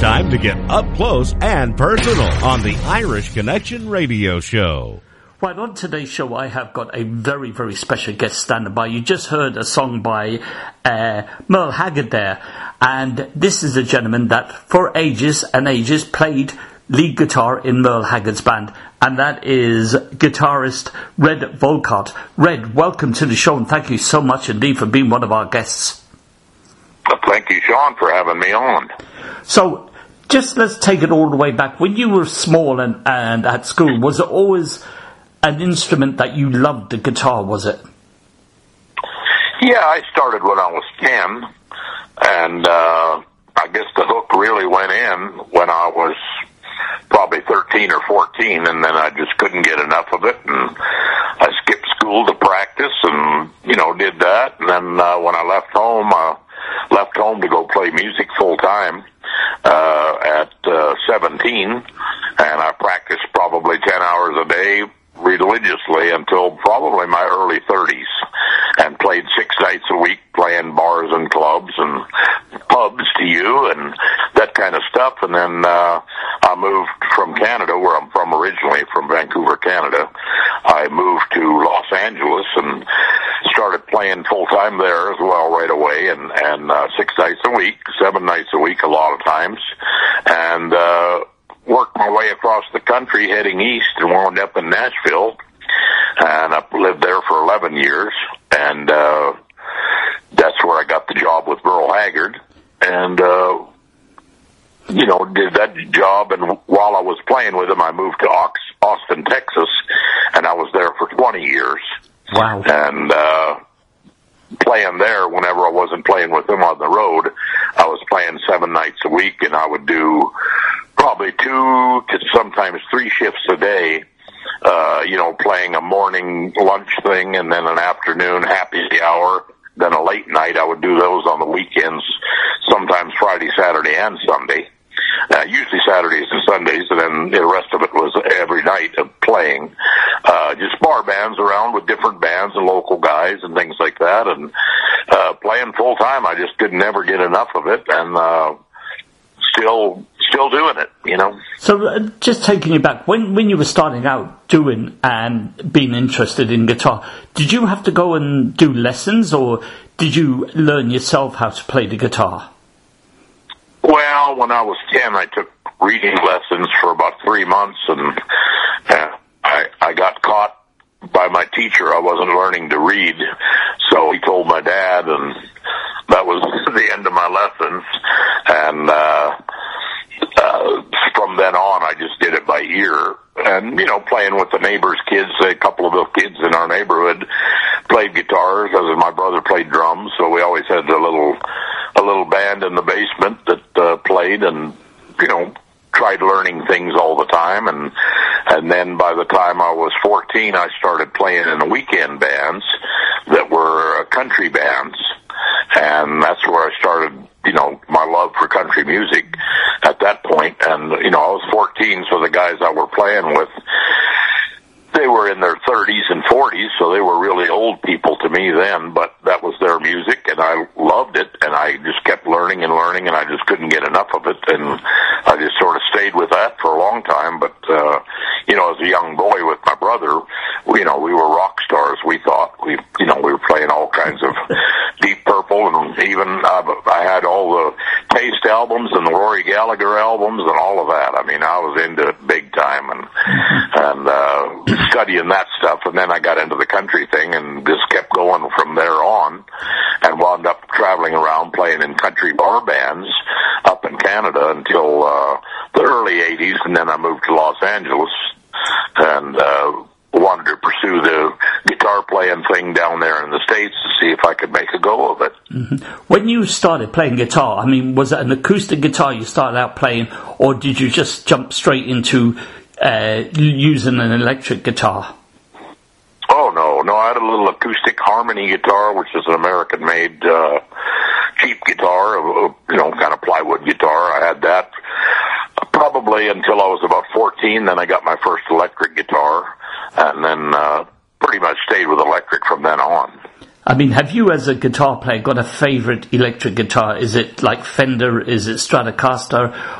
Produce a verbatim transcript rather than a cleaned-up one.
time to get up close and personal on the Irish Connection radio show. Right, on today's show, I have got a very, very special guest standing by. You just heard a song by uh, Merle Haggard there. And this is a gentleman that for ages and ages played lead guitar in Merle Haggard's band. And that is guitarist Red Volkart. Red, welcome to the show, and thank you so much indeed for being one of our guests. Well, thank you, Sean, for having me on. So, just let's take it all the way back. When you were small and, and at school, was it always an instrument that you loved, the guitar, was it? Yeah, I started when I was ten, and uh, I guess the hook really went in when I was probably thirteen or fourteen, and then I just couldn't get enough of it, and I skipped school to practice and, you know, did that, and then uh, when I left home, I left home to go play music full-time uh, at uh, seventeen, and I practiced probably ten hours a day religiously until probably my early thirties, and played six nights a week playing bars and clubs and pubs to you and that kind of stuff. And then uh, I moved from Canada, where I'm from originally, from Vancouver, Canada. I moved to Los Angeles and started playing full-time there as well right away, and, and uh, six nights a week, seven nights a week a lot of times, and uh worked my way across the country heading east and wound up in Nashville, and I lived there for eleven years, and uh that's where I got the job with Merle Haggard, and uh you know, did that job, and while I was playing with him, I moved to Austin, Texas, and I was there for twenty years. Wow. And uh playing there, whenever I wasn't playing with him on the road, I was playing seven nights a week, and I would do probably two to sometimes three shifts a day, uh, you know, playing a morning lunch thing and then an afternoon happy hour, then a late night. I would do those on the weekends, sometimes Friday, Saturday, and Sunday. Uh, usually Saturdays and Sundays, and then the rest of it was every night of playing. Uh, just bar bands around with different bands and local guys and things like that, and uh, playing full time. I just could never get enough of it, and uh, still still doing it, you know. So uh, just taking you back, when, when you were starting out doing and being interested in guitar, did you have to go and do lessons, or did you learn yourself how to play the guitar? Well, when I was ten, I took reading lessons for about three months, and uh, I, I got caught by my teacher. I wasn't learning to read, so he told my dad, and that was the end of my lessons. And uh, uh, from then on, I just did it by ear. And, you know, playing with the neighbors' kids, a couple of the kids in our neighborhood played guitars, as my brother played drums, so we always had a little a little band in the basement that uh, played, and, you know, tried learning things all the time. And and then by the time I was fourteen, I started playing in the weekend bands that were uh, country bands, and that's where I started, you know, my love for country music at that point. And, you know, I was fourteen, so the guys I were playing with, they were in their thirties and forties, so they were really old people to me then, but that was their music, and I loved it, and I just kept learning and learning, and I just couldn't get enough of it, and I just sort of stayed with that for a long time. But, uh, you know, as a young boy with my brother, we, you know, we were rock stars, we thought. We, you know, we were playing all kinds of Deep Purple, and even uh, I had all the Taste albums and the Rory Gallagher albums and all of that. I mean, I was into it big time, and, and, uh, studying that stuff, and then I got into the country thing and just kept going from there on, and wound up traveling around playing in country bar bands up in Canada until uh, the early eighties, and then I moved to Los Angeles and uh, wanted to pursue the guitar playing thing down there in the States to see if I could make a go of it. Mm-hmm. When you started playing guitar, I mean, was it an acoustic guitar you started out playing, or did you just jump straight into Uh, using an electric guitar? Oh, no, no, I had a little acoustic harmony guitar, which is an American-made uh, cheap guitar, you know, kind of plywood guitar. I had that probably until I was about fourteen, then I got my first electric guitar, and then uh, pretty much stayed with electric from then on. I mean, have you as a guitar player got a favorite electric guitar? Is it like Fender? Is it Stratocaster?